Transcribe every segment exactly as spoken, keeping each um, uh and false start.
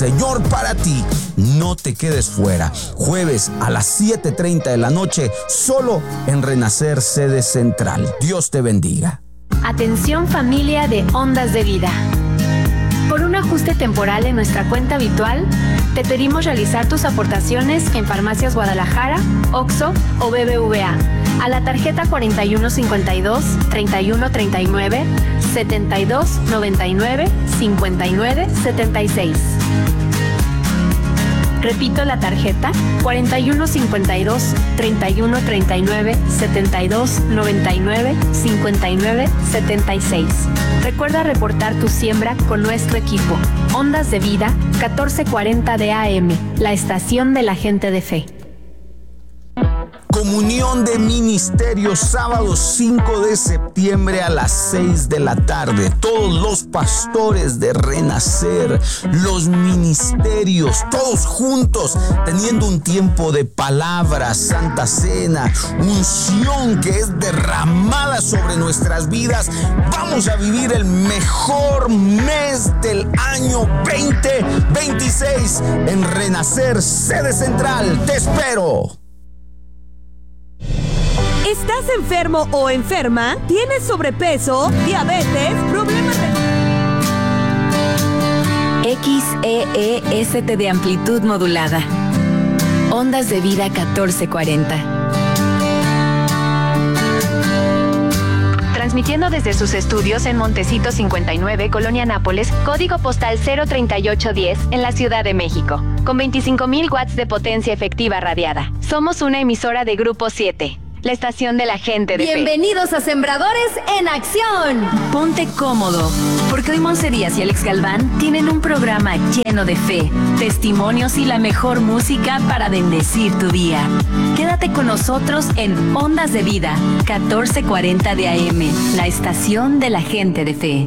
Señor para ti. No te quedes fuera. Jueves a las siete treinta de la noche, solo en Renacer Sede Central. Dios te bendiga. Atención familia de Ondas de Vida. Por un ajuste temporal en nuestra cuenta habitual, te pedimos realizar tus aportaciones en Farmacias Guadalajara, Oxxo o B B V A a la tarjeta cuarenta y uno cincuenta y dos, treinta y uno treinta y nueve, setenta y dos noventa y nueve, cincuenta y nueve setenta y seis. Repito la tarjeta cuarenta y uno cincuenta y dos, treinta y uno treinta y nueve, setenta y dos noventa y nueve, cincuenta y nueve setenta y seis. Recuerda reportar tu siembra con nuestro equipo. Ondas de Vida, catorce cuarenta de A M, la estación de la gente de fe. Comunión de Ministerios, sábado cinco de septiembre a las seis de la tarde. Todos los pastores de Renacer, los ministerios, todos juntos, teniendo un tiempo de palabra, santa cena, unción que es derramada sobre nuestras vidas. Vamos a vivir el mejor mes del año veinte veintiséis en Renacer Sede Central. Te espero. ¿Estás enfermo o enferma? ¿Tienes sobrepeso, diabetes, problemas de... X E E S T de amplitud modulada. Ondas de Vida catorce cuarenta. Transmitiendo desde sus estudios en Montecito cincuenta y nueve, Colonia Nápoles, código postal cero treinta y ocho diez, en la Ciudad de México, con veinticinco mil watts de potencia efectiva radiada. Somos una emisora de Grupo siete. La estación de la gente de Bienvenidos fe. a Sembradores en Acción. Ponte cómodo, porque hoy Monse Díaz y Alex Galván tienen un programa lleno de fe, testimonios y la mejor música para bendecir tu día. Quédate con nosotros en Ondas de Vida, catorce cuarenta de A M, la estación de la gente de fe.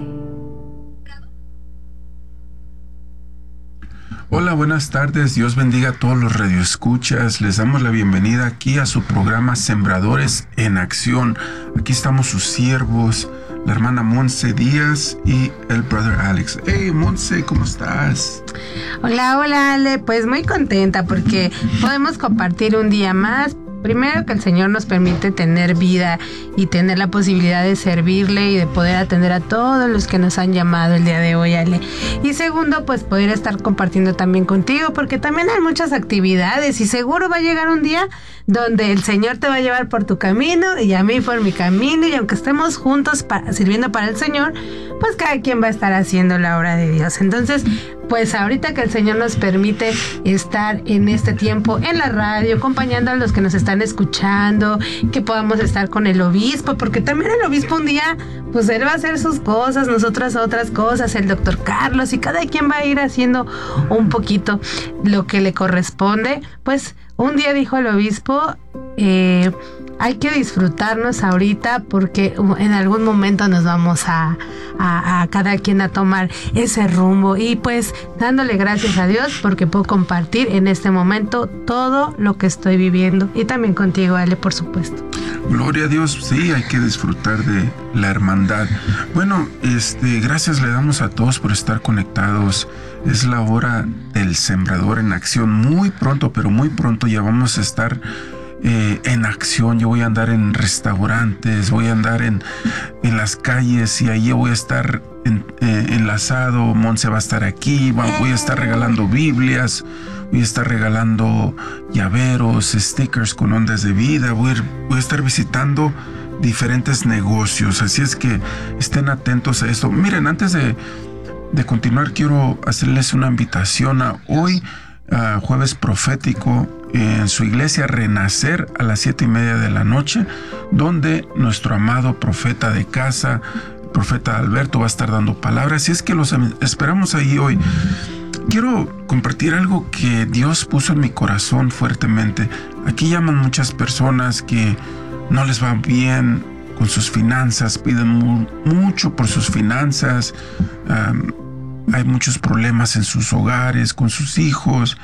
Hola, buenas tardes. Dios bendiga a todos los radioescuchas. Les damos la bienvenida aquí a su programa Sembradores en Acción. Aquí estamos sus siervos, la hermana Monse Díaz y el brother Alex. Hey, Monse, ¿cómo estás? Hola, hola, Ale. Pues muy contenta porque podemos compartir un día más. Primero, que el Señor nos permite tener vida y tener la posibilidad de servirle y de poder atender a todos los que nos han llamado el día de hoy, Ale. Y segundo, pues poder estar compartiendo también contigo, porque también hay muchas actividades y seguro va a llegar un día donde el Señor te va a llevar por tu camino y a mí por mi camino, y aunque estemos juntos para, sirviendo para el Señor, pues cada quien va a estar haciendo la obra de Dios. Entonces, pues ahorita que el Señor nos permite estar en este tiempo en la radio, acompañando a los que nos están escuchando, que podamos estar con el obispo, porque también el obispo un día, pues él va a hacer sus cosas, nosotras otras cosas, el doctor Carlos, y cada quien va a ir haciendo un poquito lo que le corresponde. Pues un día dijo el obispo, eh, hay que disfrutarnos ahorita porque en algún momento nos vamos a, a, a cada quien a tomar ese rumbo, y pues dándole gracias a Dios porque puedo compartir en este momento todo lo que estoy viviendo, y también contigo, Ale, por supuesto. Gloria a Dios, sí, hay que disfrutar de la hermandad. Bueno, este, gracias le damos a todos por estar conectados. Es la hora del Sembrador en Acción. Muy pronto, pero muy pronto ya vamos a estar Eh, en acción. Yo voy a andar en restaurantes, voy a andar en, en las calles, y ahí voy a estar en, eh, enlazado. Monse va a estar aquí, voy a estar regalando Biblias, voy a estar regalando llaveros, stickers con Ondas de Vida, voy a, ir, voy a estar visitando diferentes negocios, así es que estén atentos a esto. Miren, antes de, de continuar, quiero hacerles una invitación a hoy, uh, jueves profético, en su iglesia Renacer a las siete y media de la noche, donde nuestro amado profeta de casa, el profeta Alberto, va a estar dando palabras, y es que los esperamos ahí hoy. Quiero compartir algo que Dios puso en mi corazón fuertemente. Aquí llaman muchas personas que no les va bien con sus finanzas, piden mu- mucho por sus finanzas, um, hay muchos problemas en sus hogares, con sus hijos.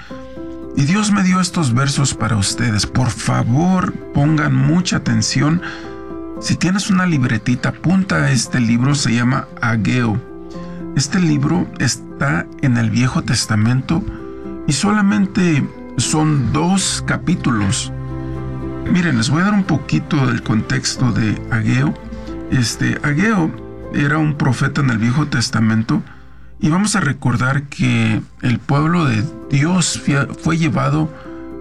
Y Dios me dio estos versos para ustedes. Por favor, pongan mucha atención. Si tienes una libretita, apunta a este libro, se llama Ageo. Este libro está en el Viejo Testamento y solamente son dos capítulos. Miren, les voy a dar un poquito del contexto de Ageo. Este, Ageo era un profeta en el Viejo Testamento y vamos a recordar que el pueblo de Dios fue llevado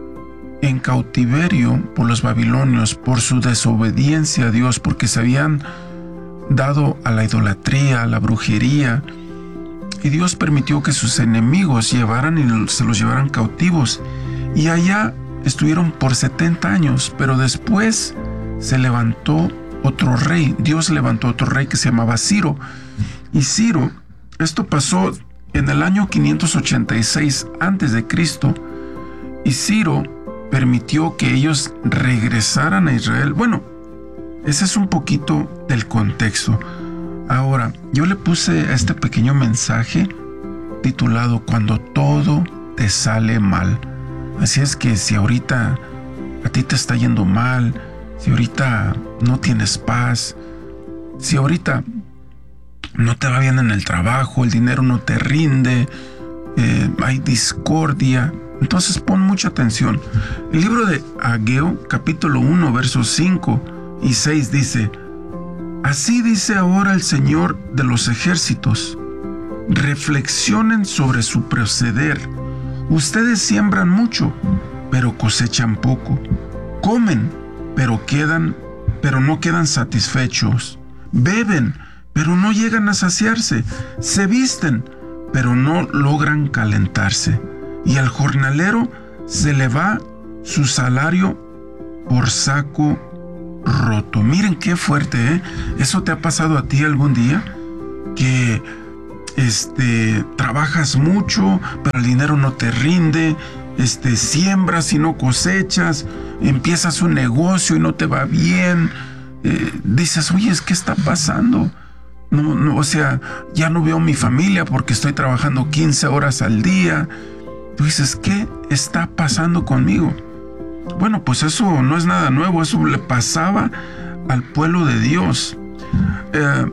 en cautiverio por los babilonios por su desobediencia a Dios, porque se habían dado a la idolatría, a la brujería, y Dios permitió que sus enemigos llevaran y se los llevaran cautivos, y allá estuvieron por setenta años, pero después se levantó otro rey. Dios levantó otro rey que se llamaba Ciro, y Ciro, esto pasó en el año quinientos ochenta y seis antes de Cristo, y Ciro permitió que ellos regresaran a Israel. Bueno, ese es un poquito del contexto. Ahora, yo le puse a este pequeño mensaje titulado Cuando todo te sale mal. Así es que si ahorita a ti te está yendo mal, si ahorita no tienes paz, si ahorita no te va bien en el trabajo, el dinero no te rinde, eh, hay discordia, entonces pon mucha atención. El libro de Ageo, capítulo uno, versos cinco y seis dice: Así dice ahora el Señor de los ejércitos, reflexionen sobre su proceder. Ustedes siembran mucho, pero cosechan poco. Comen, pero quedan, pero no quedan satisfechos. Beben, pero no llegan a saciarse. Se visten, pero no logran calentarse. Y al jornalero se le va su salario por saco roto. Miren qué fuerte, ¿eh? ¿Eso te ha pasado a ti algún día? Que este, trabajas mucho, pero el dinero no te rinde, este, siembras y no cosechas, empiezas un negocio y no te va bien, eh, dices, oye, ¿qué está pasando? No, no, o sea, ya no veo a mi familia porque estoy trabajando quince horas al día. Tú dices, ¿qué está pasando conmigo? Bueno, pues eso no es nada nuevo, eso le pasaba al pueblo de Dios. Eh,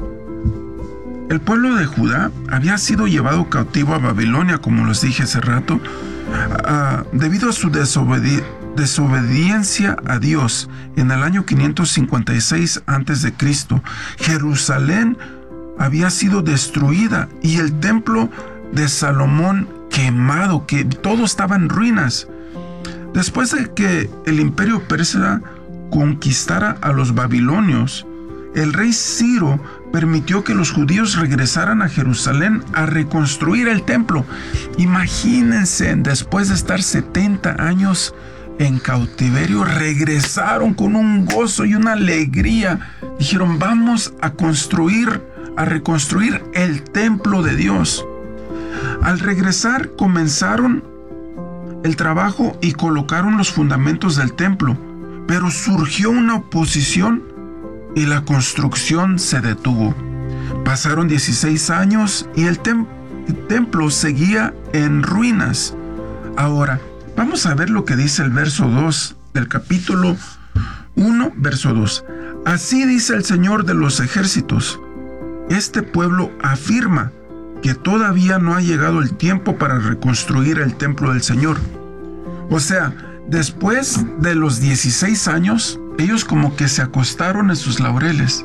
el pueblo de Judá había sido llevado cautivo a Babilonia, como les dije hace rato, uh, debido a su desobedi- desobediencia a Dios. En el año quinientos cincuenta y seis antes de Cristo, Jerusalén había sido destruida y el templo de Salomón quemado, que todo estaba en ruinas. Después de que el imperio persa conquistara a los babilonios, el rey Ciro permitió que los judíos regresaran a Jerusalén a reconstruir el templo. Imagínense, después de estar setenta años en cautiverio, regresaron con un gozo y una alegría. Dijeron, vamos a construir, a reconstruir el templo de Dios. Al regresar, comenzaron el trabajo y colocaron los fundamentos del templo, pero surgió una oposición y la construcción se detuvo. Pasaron dieciséis años y el, tem- el templo seguía en ruinas. Ahora, vamos a ver lo que dice el verso dos del capítulo uno, verso dos. Así dice el Señor de los ejércitos: este pueblo afirma que todavía no ha llegado el tiempo para reconstruir el templo del Señor. O sea, después de los dieciséis años, ellos como que se acostaron en sus laureles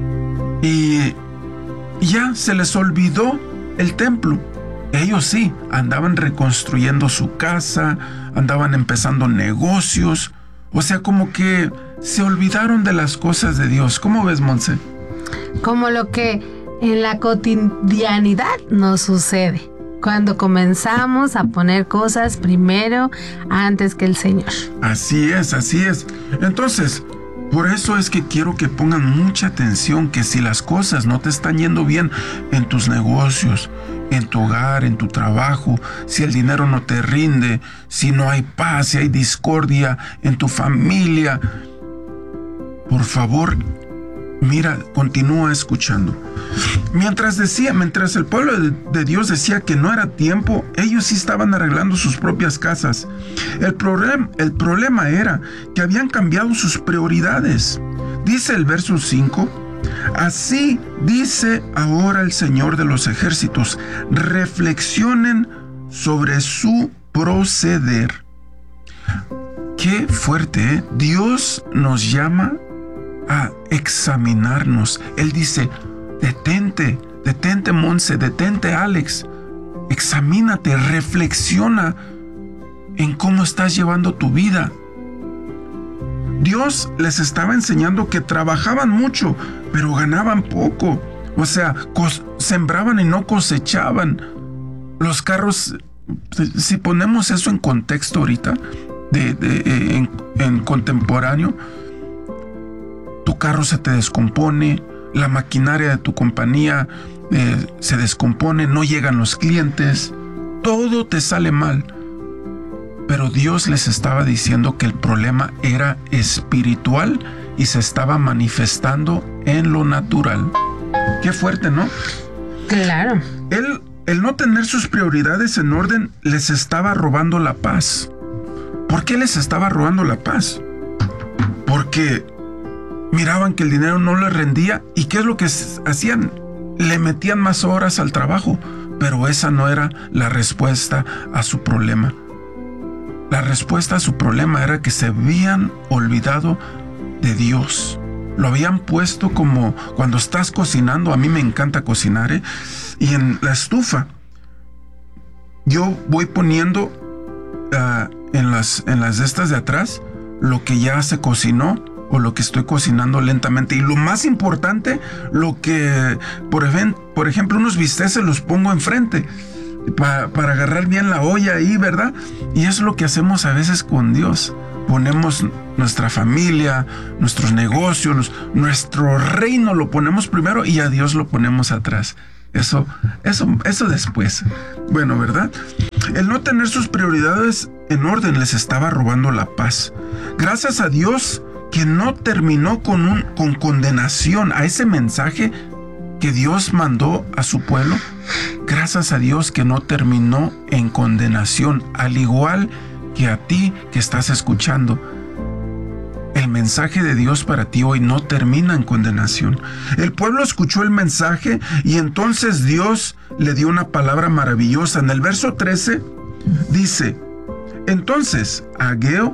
y ya se les olvidó el templo. Ellos sí, andaban reconstruyendo su casa, andaban empezando negocios, o sea, como que se olvidaron de las cosas de Dios. ¿Cómo ves, Monse? Como lo que en la cotidianidad nos sucede cuando comenzamos a poner cosas primero antes que el Señor. Así es, así es. Entonces, por eso es que quiero que pongan mucha atención, que si las cosas no te están yendo bien en tus negocios, en tu hogar, en tu trabajo, si el dinero no te rinde, si no hay paz, si hay discordia en tu familia, por favor, mira, continúa escuchando. Mientras decía, mientras el pueblo de, de Dios decía que no era tiempo, ellos sí estaban arreglando sus propias casas. El, problem, el problema era que habían cambiado sus prioridades. Dice el verso cinco, Así dice ahora el Señor de los ejércitos: reflexionen sobre su proceder. Qué fuerte, ¿eh? Dios nos llama a examinarnos. Él dice: detente, detente Monse, detente Alex, examínate, reflexiona en cómo estás llevando tu vida. Dios les estaba enseñando que trabajaban mucho, pero ganaban poco. O sea, sembraban y no cosechaban. Los carros, si ponemos eso en contexto ahorita, de, de, en, en contemporáneo, tu carro se te descompone, la maquinaria de tu compañía eh, se descompone, no llegan los clientes, todo te sale mal. Pero Dios les estaba diciendo que el problema era espiritual y se estaba manifestando en lo natural. Qué fuerte, ¿no? Claro. Él, el no tener sus prioridades en orden les estaba robando la paz. ¿Por qué les estaba robando la paz? Porque miraban que el dinero no les rendía. ¿Y qué es lo que hacían? Le metían más horas al trabajo. Pero esa no era la respuesta a su problema. La respuesta a su problema era que se habían olvidado de Dios. Lo habían puesto como cuando estás cocinando. A mí me encanta cocinar, ¿eh? Y en la estufa yo voy poniendo uh, en las, en las de estas de atrás lo que ya se cocinó o lo que estoy cocinando lentamente. Y lo más importante, lo que, por, ejem- por ejemplo, unos bisteces los pongo enfrente. Para, para agarrar bien la olla ahí, ¿verdad? Y es lo que hacemos a veces con Dios. Ponemos nuestra familia, nuestros negocios, nuestro reino lo ponemos primero y a Dios lo ponemos atrás. Eso, eso, eso después. Bueno, ¿verdad? El no tener sus prioridades en orden les estaba robando la paz. Gracias a Dios que no terminó con, un, con condenación a ese mensaje que Dios mandó a su pueblo. Gracias a Dios que no terminó en condenación, al igual que a ti que estás escuchando. El mensaje de Dios para ti hoy no termina en condenación. El pueblo escuchó el mensaje y entonces Dios le dio una palabra maravillosa. En el verso trece dice: entonces Ageo,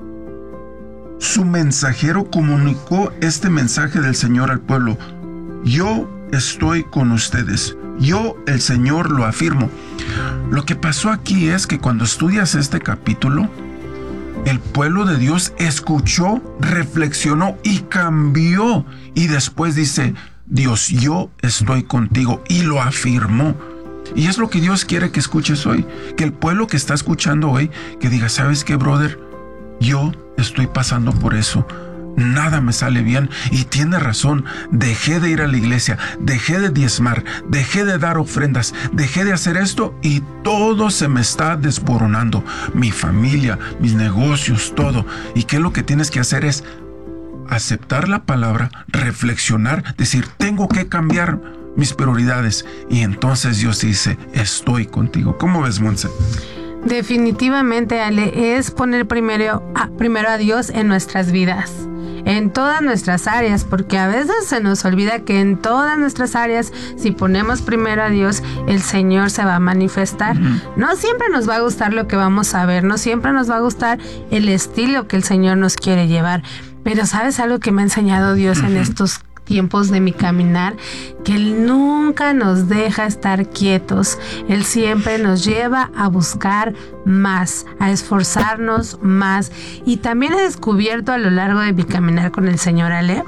su mensajero, comunicó este mensaje del Señor al pueblo: yo estoy con ustedes. Yo, el Señor, lo afirmo. Lo que pasó aquí es que cuando estudias este capítulo, el pueblo de Dios escuchó, reflexionó y cambió. Y después dice: Dios, yo estoy contigo. Y lo afirmó. Y es lo que Dios quiere que escuches hoy. Que el pueblo que está escuchando hoy, que diga: ¿sabes qué, brother? Yo estoy pasando por eso. Nada me sale bien y tiene razón. Dejé de ir a la iglesia, dejé de diezmar, dejé de dar ofrendas, dejé de hacer esto y todo se me está desboronando. Mi familia, mis negocios, todo. ¿Y qué es lo que tienes que hacer? Es aceptar la palabra, reflexionar, decir: tengo que cambiar mis prioridades. Y entonces Dios dice: estoy contigo. ¿Cómo ves, Monse? Definitivamente, Ale, es poner primero a, primero a Dios en nuestras vidas, en todas nuestras áreas, porque a veces se nos olvida que en todas nuestras áreas, si ponemos primero a Dios, el Señor se va a manifestar. Uh-huh. No siempre nos va a gustar lo que vamos a ver, no siempre nos va a gustar el estilo que el Señor nos quiere llevar, pero ¿sabes algo que me ha enseñado Dios uh-huh. en estos tiempos de mi caminar? Que Él nunca nos deja estar quietos. Él siempre nos lleva a buscar más, a esforzarnos más. Y también he descubierto a lo largo de mi caminar con el Señor, Ale,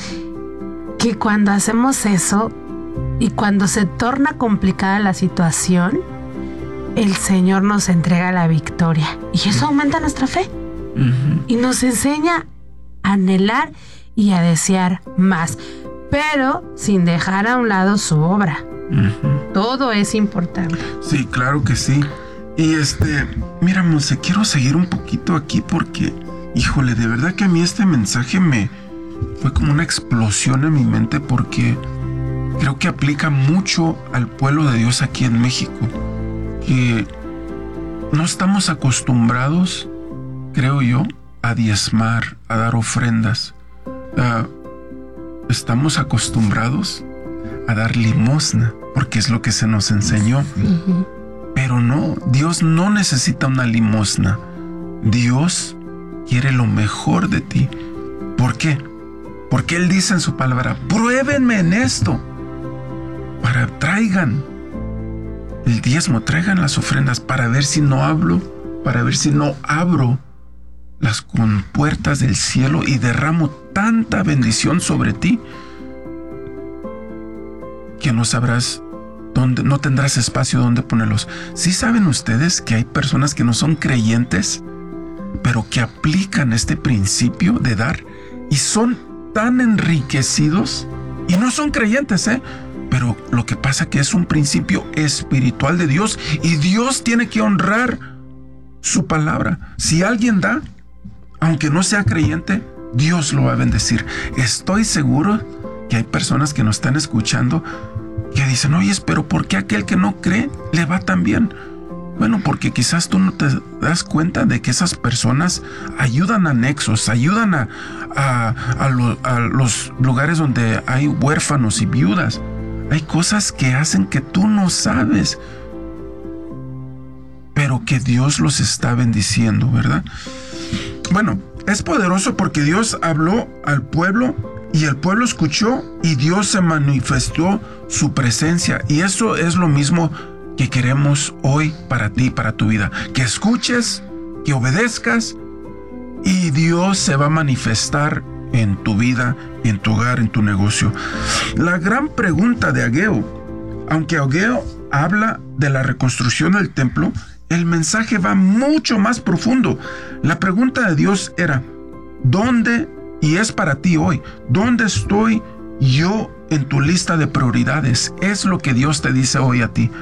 que cuando hacemos eso y cuando se torna complicada la situación, el Señor nos entrega la victoria. Y eso aumenta nuestra fe. Uh-huh. Y nos enseña a anhelar y a desear más, pero sin dejar a un lado su obra. Uh-huh. Todo es importante. Sí, claro que sí. Y este, mira, Monse, quiero seguir un poquito aquí porque, híjole, de verdad que a mí este mensaje me fue como una explosión en mi mente, porque creo que aplica mucho al pueblo de Dios aquí en México, que no estamos acostumbrados, creo yo, a diezmar, a dar ofrendas. Uh, estamos acostumbrados a dar limosna, porque es lo que se nos enseñó. Uh-huh. Pero no, Dios no necesita una limosna. Dios quiere lo mejor de ti. ¿Por qué? Porque Él dice en su palabra, pruébenme en esto, para traigan el diezmo, traigan las ofrendas, para ver si no hablo, para ver si no abro las compuertas del cielo y derramo tanta bendición sobre ti que no sabrás dónde, no tendrás espacio donde ponerlos. ¿Sí saben ustedes que hay personas que no son creyentes, pero que aplican este principio de dar y son tan enriquecidos y no son creyentes, ¿eh? Pero lo que pasa que es un principio espiritual de Dios y Dios tiene que honrar su palabra. Si alguien da, aunque no sea creyente, Dios lo va a bendecir. Estoy seguro que hay personas que nos están escuchando que dicen, oye, pero ¿por qué aquel que no cree le va tan bien? Bueno, porque quizás tú no te das cuenta de que esas personas ayudan a nexos, ayudan a, a, a, lo, a los lugares donde hay huérfanos y viudas. Hay cosas que hacen que tú no sabes, pero que Dios los está bendiciendo, ¿verdad? Bueno, es poderoso porque Dios habló al pueblo y el pueblo escuchó y Dios se manifestó su presencia. Y eso es lo mismo que queremos hoy para ti, para tu vida. Que escuches, que obedezcas y Dios se va a manifestar en tu vida, en tu hogar, en tu negocio. La gran pregunta de Ageo, aunque Ageo habla de la reconstrucción del templo, el mensaje va mucho más profundo. La pregunta de Dios era, ¿dónde, y es para ti hoy, dónde estoy yo en tu lista de prioridades? Es lo que Dios te dice hoy a ti.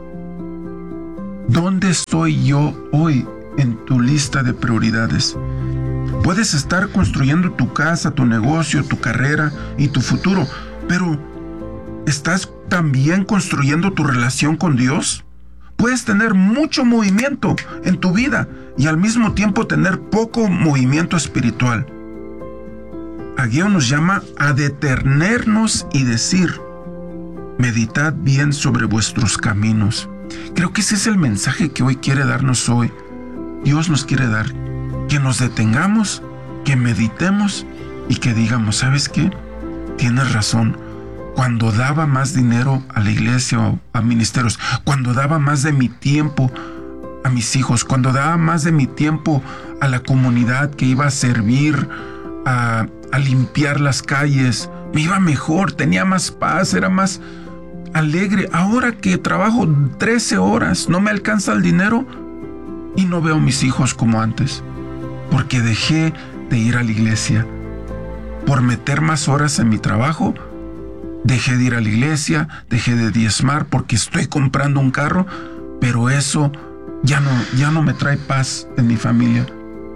¿Dónde estoy yo hoy en tu lista de prioridades? Puedes estar construyendo tu casa, tu negocio, tu carrera y tu futuro, pero ¿estás también construyendo tu relación con Dios? Puedes tener mucho movimiento en tu vida y al mismo tiempo tener poco movimiento espiritual. Ageo nos llama a detenernos y decir, meditad bien sobre vuestros caminos. Creo que ese es el mensaje que hoy quiere darnos hoy. Dios nos quiere dar que nos detengamos, que meditemos y que digamos, ¿sabes qué? Tienes razón. Cuando daba más dinero a la iglesia o a ministerios, cuando daba más de mi tiempo a mis hijos, cuando daba más de mi tiempo a la comunidad que iba a servir, a, a limpiar las calles, me iba mejor, tenía más paz, era más alegre. Ahora que trabajo trece horas, no me alcanza el dinero y no veo a mis hijos como antes, porque dejé de ir a la iglesia. Por meter más horas en mi trabajo, dejé de ir a la iglesia, dejé de diezmar porque estoy comprando un carro, pero eso ya no, ya no me trae paz en mi familia.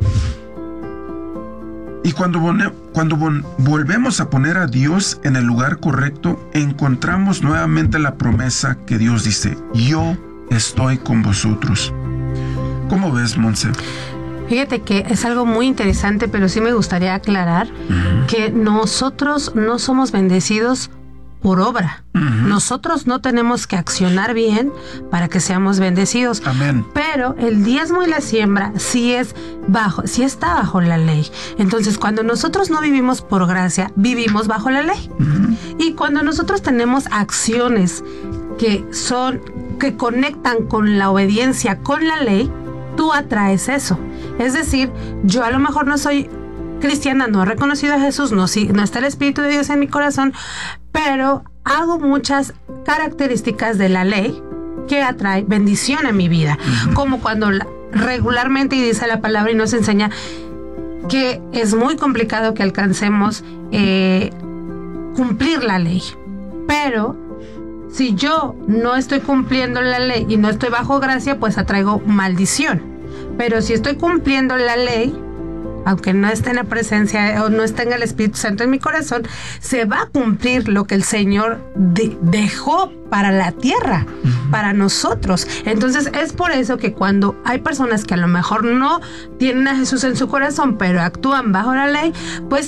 Y cuando, cuando volvemos a poner a Dios en el lugar correcto, encontramos nuevamente la promesa que Dios dice, yo estoy con vosotros. ¿Cómo ves, Monse? Fíjate que es algo muy interesante, pero sí me gustaría aclarar uh-huh. que nosotros no somos bendecidos por obra. Uh-huh. Nosotros no tenemos que accionar bien para que seamos bendecidos. Amén. Pero el diezmo y la siembra sí es bajo, sí está bajo la ley. Entonces, cuando nosotros no vivimos por gracia, vivimos bajo la ley. Uh-huh. Y cuando nosotros tenemos acciones que son, que conectan con la obediencia, con la ley, tú atraes eso. Es decir, yo a lo mejor no soy cristiana, no he reconocido a Jesús, no, no está el Espíritu de Dios en mi corazón, pero hago muchas características de la ley que atrae bendición a mi vida. Uh-huh. Como cuando la, regularmente y dice la palabra y nos enseña que es muy complicado que alcancemos eh, cumplir la ley. Pero si yo no estoy cumpliendo la ley y no estoy bajo gracia, pues atraigo maldición. Pero si estoy cumpliendo la ley, aunque no esté en la presencia o no esté en el Espíritu Santo en mi corazón, se va a cumplir lo que el Señor de- dejó para la tierra, uh-huh. para nosotros. Entonces es por eso que cuando hay personas que a lo mejor no tienen a Jesús en su corazón, pero actúan bajo la ley, pues sí,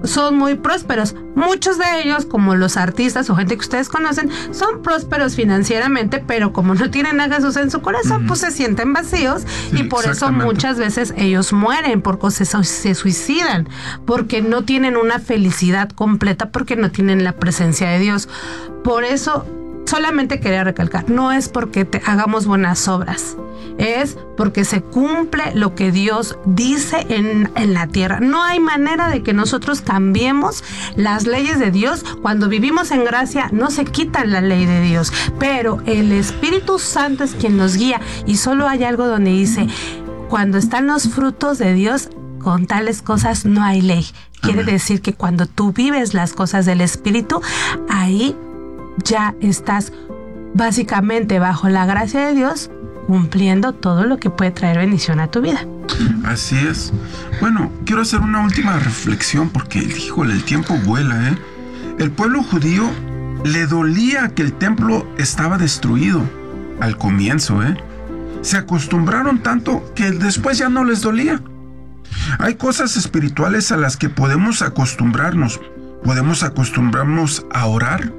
son muy prósperos. Muchos de ellos, como los artistas o gente que ustedes conocen, son prósperos financieramente, pero como no tienen a Jesús en su corazón, mm. pues se sienten vacíos, sí, y por eso muchas veces ellos mueren, porque se, se suicidan, porque no tienen una felicidad completa, porque no tienen la presencia de Dios. Por eso, solamente quería recalcar, no es porque te hagamos buenas obras, es porque se cumple lo que Dios dice en, en la tierra. No hay manera de que nosotros cambiemos las leyes de Dios. Cuando vivimos en gracia, no se quita la ley de Dios, pero el Espíritu Santo es quien nos guía, y solo hay algo donde dice, cuando están los frutos de Dios, con tales cosas no hay ley. Quiere decir que cuando tú vives las cosas del Espíritu, ahí ya estás básicamente bajo la gracia de Dios, cumpliendo todo lo que puede traer bendición a tu vida. Así es. Bueno, quiero hacer una última reflexión porque, híjole, el tiempo vuela, ¿eh? El pueblo judío le dolía que el templo estaba destruido al comienzo, ¿eh? Se acostumbraron tanto que después ya no les dolía. Hay cosas espirituales a las que podemos acostumbrarnos. Podemos acostumbrarnos a orar.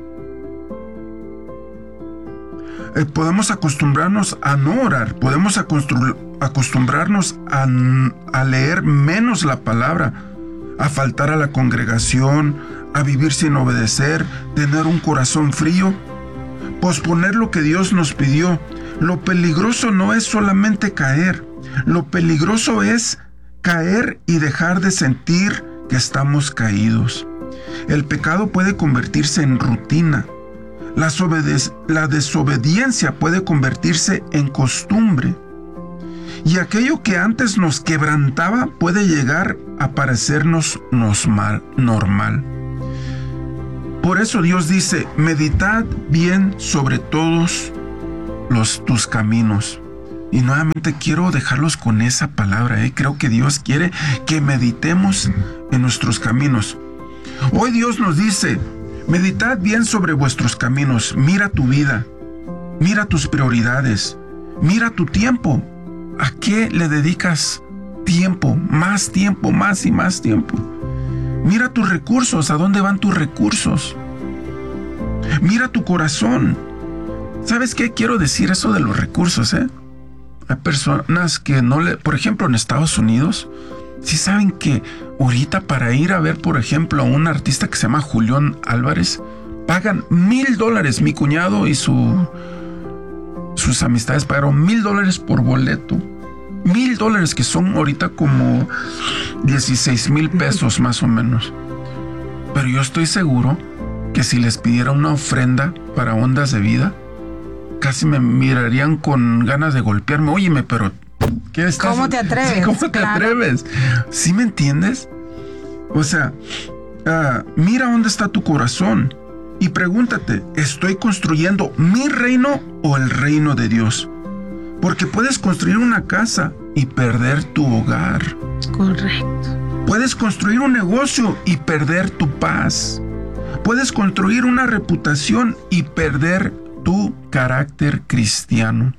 Eh, podemos acostumbrarnos a no orar, podemos acostumbrarnos a, a leer menos la palabra, a faltar a la congregación, a vivir sin obedecer, tener un corazón frío, posponer lo que Dios nos pidió. Lo peligroso no es solamente caer, lo peligroso es caer y dejar de sentir que estamos caídos. El pecado puede convertirse en rutina. La, la desobediencia puede convertirse en costumbre. Y aquello que antes nos quebrantaba puede llegar a parecernos normal. Por eso Dios dice, meditad bien sobre todos los, tus caminos. Y nuevamente quiero dejarlos con esa palabra, ¿eh? Creo que Dios quiere que meditemos en nuestros caminos. Hoy Dios nos dice, meditad bien sobre vuestros caminos, mira tu vida, mira tus prioridades, mira tu tiempo. ¿A qué le dedicas tiempo? Más tiempo, más y más tiempo. Mira tus recursos, ¿a dónde van tus recursos? Mira tu corazón. ¿Sabes qué quiero decir eso de los recursos, eh? Hay personas que no le... Por ejemplo, en Estados Unidos, ¿sí saben que ahorita para ir a ver, por ejemplo, a un artista que se llama Julián Álvarez, pagan mil dólares? Mi cuñado y su, sus amistades pagaron mil dólares por boleto. Mil dólares, que son ahorita como dieciséis mil pesos más o menos. Pero yo estoy seguro que si les pidiera una ofrenda para Ondas de Vida, casi me mirarían con ganas de golpearme. Óyeme, pero ¿qué estás? ¿Cómo te atreves? ¿Cómo te claro. atreves? ¿Sí me entiendes? O sea, uh, mira dónde está tu corazón y pregúntate, ¿estoy construyendo mi reino o el reino de Dios? Porque puedes construir una casa y perder tu hogar. Correcto. Puedes construir un negocio y perder tu paz. Puedes construir una reputación y perder tu carácter cristiano.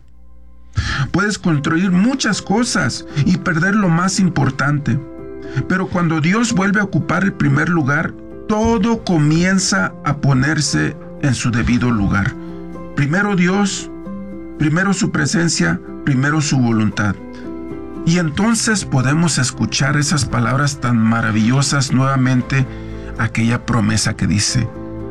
Puedes construir muchas cosas y perder lo más importante. Pero cuando Dios vuelve a ocupar el primer lugar, todo comienza a ponerse en su debido lugar. Primero Dios, primero su presencia, primero su voluntad. Y entonces podemos escuchar esas palabras tan maravillosas nuevamente, aquella promesa que dice,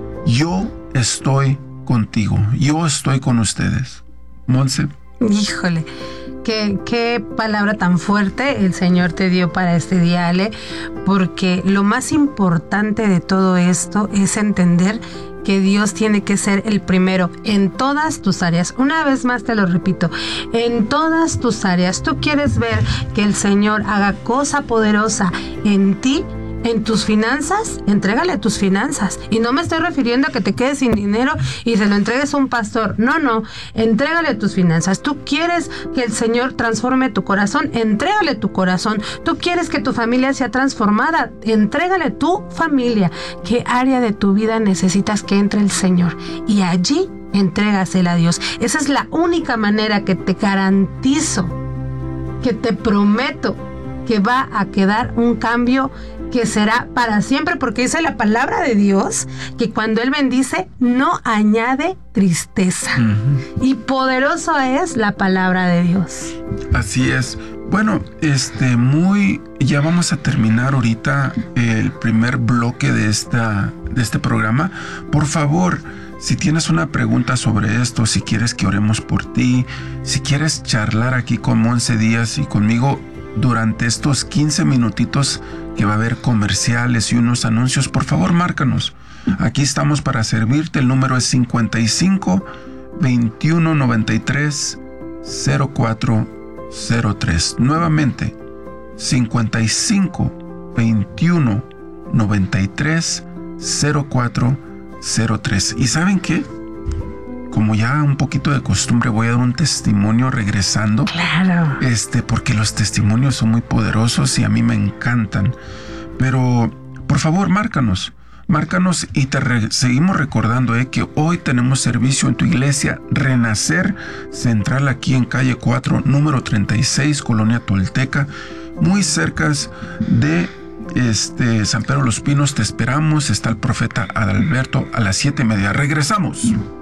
yo estoy contigo, yo estoy con ustedes. Monse. Híjole, qué, qué palabra tan fuerte el Señor te dio para este día, Ale, porque lo más importante de todo esto es entender que Dios tiene que ser el primero en todas tus áreas. Una vez más te lo repito, en todas tus áreas. Tú quieres ver que el Señor haga cosa poderosa en ti, en tus finanzas, entrégale tus finanzas. Y no me estoy refiriendo a que te quedes sin dinero y se lo entregues a un pastor. No, no, entrégale tus finanzas. Tú quieres que el Señor transforme tu corazón, entrégale tu corazón. Tú quieres que tu familia sea transformada, entrégale tu familia. ¿Qué área de tu vida necesitas que entre el Señor? Y allí entrégasela a Dios. Esa es la única manera que te garantizo, que te prometo que va a quedar un cambio que será para siempre, porque dice la palabra de Dios que cuando Él bendice no añade tristeza. Uh-huh. Y poderoso es la palabra de Dios. Así es. Bueno, este, muy, ya vamos a terminar ahorita el primer bloque de esta, de este programa. Por favor, si tienes una pregunta sobre esto, si quieres que oremos por ti, si quieres charlar aquí con Monse Díaz y conmigo durante estos quince minutitos que va a haber comerciales y unos anuncios, por favor, márcanos. Aquí estamos para servirte. El número es cincuenta y cinco, veintiuno, noventa y tres, cero cuatro cero tres. Nuevamente, cincuenta y cinco, veintiuno, noventa y tres, cero cuatro cero tres. ¿Y saben qué? Como ya un poquito de costumbre, voy a dar un testimonio regresando. Claro. Este, porque los testimonios son muy poderosos y a mí me encantan. Pero, por favor, márcanos. Márcanos y te re- seguimos recordando eh, que hoy tenemos servicio en tu iglesia Renacer Central, aquí en calle cuatro, número treinta y seis, Colonia Tolteca, muy cerca de este, San Pedro Los Pinos. Te esperamos. Está el profeta Adalberto a las siete y media. Regresamos.